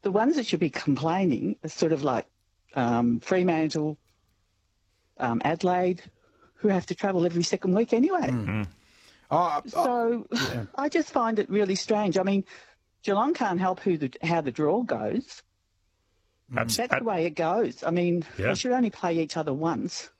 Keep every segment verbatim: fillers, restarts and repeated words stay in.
the ones that should be complaining are sort of like um, Fremantle, um, Adelaide, who have to travel every second week anyway. Mm-hmm. Oh, so oh, yeah. I just find it really strange. I mean, Geelong can't help who the, how the draw goes. That's, That's that, the way it goes. I mean, Yeah. they should only play each other once.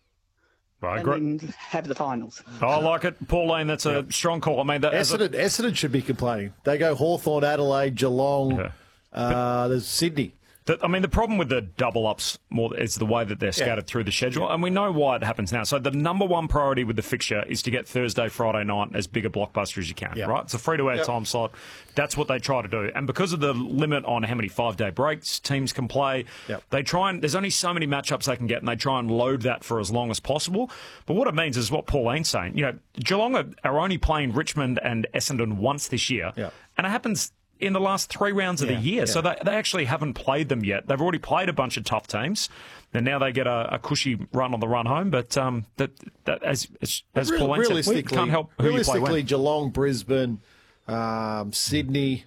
I and agree. then have the finals. Oh, I like it. Pauline, that's a Yep. strong call. I mean, that, as a- Essendon, Essendon should be complaining. They go Hawthorn, Adelaide, Geelong, Yeah. uh, there's Sydney. The, I mean, the problem with the double ups more is the way that they're scattered through the schedule, and we know why it happens now. So the number one priority with the fixture is to get Thursday, Friday night as big a blockbuster as you can, Yep. right? It's a free-to-air Yep. time slot. That's what they try to do. And because of the limit on how many five-day breaks teams can play, Yep. they try and, there's only so many matchups they can get, and they try and load that for as long as possible. But what it means is what Pauline's saying. You know, Geelong are, are only playing Richmond and Essendon once this year, Yep. and it happens in the last three rounds of Yeah, the year. yeah. So they, they actually haven't played them yet. They've already played a bunch of tough teams, and now they get a, a cushy run on the run home. But um, that, that as as, as Real- Pauline said, we realistically, can't help who you play realistically, when. Geelong, Brisbane, um, Sydney,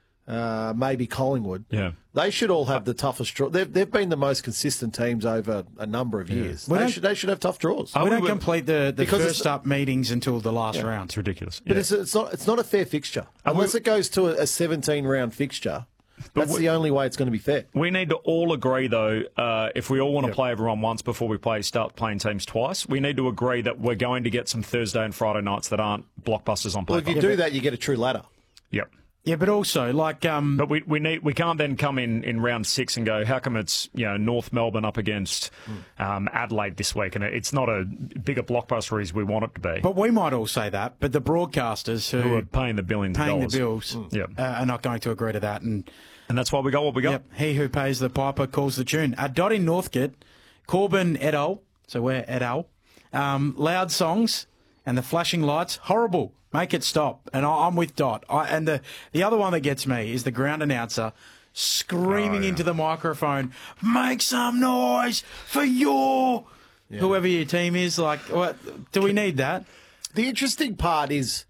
uh, maybe Collingwood. Yeah. They should all have the toughest draw. They've, they've been the most consistent teams over a number of years. We They don't- should, they should have tough draws. we we don't would- complete the, the Because first it's- up meetings until the last round. It's ridiculous. But Yeah. it's, it's not it's not a fair fixture. And Unless we- it goes to a seventeen-round fixture, that's we- the only way it's going to be fair. We need to all agree, though, uh, if we all want to Yep. play everyone once before we play start playing teams twice, we need to agree that we're going to get some Thursday and Friday nights that aren't blockbusters on Well, paper. if you do that, you get a true ladder. Yep. Yeah, but also, like, um, But we, we need we can't then come in, in round six and go, how come it's you know North Melbourne up against um, Adelaide this week, and it's not a bigger blockbuster as we want it to be. but we might all say that, but the broadcasters who, Who are paying the billions of paying dollars. the bills Yep. uh, are not going to agree to that. And And that's why we got what we got. yep, he who pays the piper calls the tune. Uh, Dot in Northcote, Corbin et al., so we're et al., um, loud songs and the flashing lights, horrible. Make it stop. And I, I'm with Dot. I, and the, the other one that gets me is the ground announcer screaming Oh, yeah. into the microphone, make some noise for your... Whoever your team is, like, what, do we need that? The interesting part is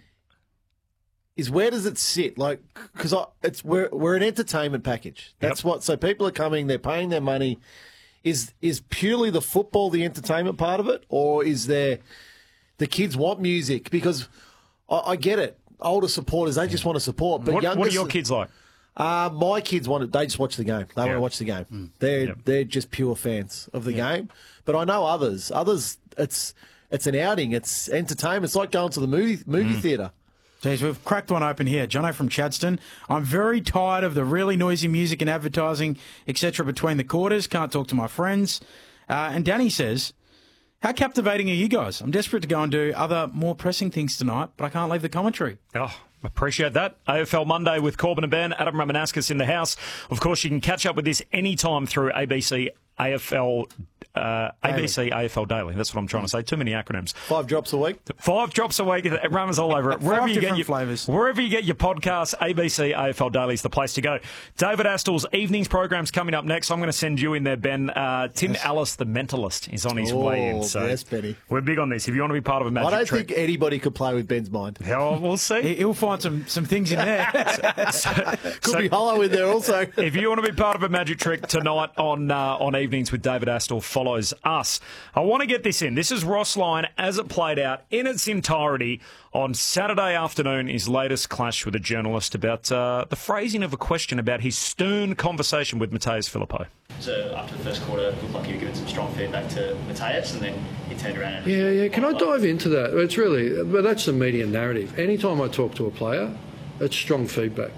is where does it sit? Like, because it's we're we're an entertainment package. That's Yep. what. So people are coming, they're paying their money. Is is purely the football the entertainment part of it, or is there the kids want music? Because I, I get it, older supporters they just want to support. But What, what are youngest- your kids like? Uh, my kids want it. They just watch the game. They want Yeah. to watch the game. They're Yep. they're just pure fans of the game. But I know others. Others, it's it's an outing. It's entertainment. It's like going to the movie movie theatre. Jeez, we've cracked one open here. Jono from Chadstone. I'm very tired of the really noisy music and advertising, et cetera between the quarters. Can't talk to my friends. Uh, and Danny says, how captivating are you guys? I'm desperate to go and do other more pressing things tonight, but I can't leave the commentary. Oh, appreciate that. A F L Monday with Corbin and Ben. Adam Ramanauskas in the house. Of course, you can catch up with this anytime through A B C A F L uh, A B C A F L Daily. That's what I'm trying to say. Too many acronyms. Five drops a week. Five drops a week. Runners all over it. Wherever you get different your flavours. Wherever you get your podcasts, A B C A F L Daily is the place to go. David Astle's evenings program's coming up next. I'm going to send you in there, Ben. Uh, Tim Yes. Ellis, the mentalist, is on his Oh, way in. So yes, Benny. we're big on this. If you want to be part of a magic I don't trick, think anybody could play with Ben's mind. oh, we'll see. He- He'll find some, some things in there. Could So- be hollow in there also. If you want to be part of a magic trick tonight on uh, on Evenings with David Astle follows us. I want to get this in. This is Ross Lyon as it played out in its entirety on Saturday afternoon, his latest clash with a journalist about uh, the phrasing of a question about his stern conversation with Mateus Filippo. So after the first quarter, it looked like you were giving some strong feedback to Mateus, and then he turned around and... Yeah, yeah. Can I dive into that? It's really, but that's the media narrative. Anytime I talk to a player, it's strong feedback.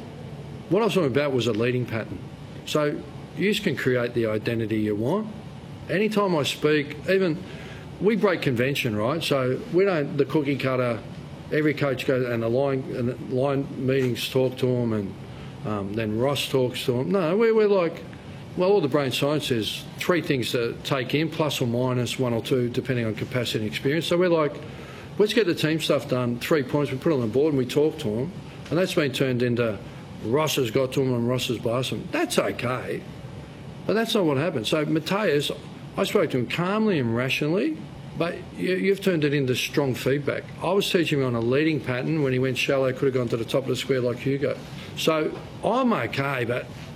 What I was talking about was a leading pattern. So you can create the identity you want. Anytime I speak, even we break convention, right? So we don't the cookie cutter. Every coach goes and the line and the line meetings talk to him, and um, then Ross talks to him. No, we're, we're like. Well, all the brain science says three things to take in, plus or minus one or two, depending on capacity and experience. So we're like, let's get the team stuff done, three points, we put it on the board and we talk to them. And that's been turned into Ross has got to him and Ross has blasted him. That's okay. But that's not what happened. So Mateus, I spoke to him calmly and rationally, but you, you've turned it into strong feedback. I was teaching him on a leading pattern when he went shallow, could have gone to the top of the square like Hugo. So I'm okay, but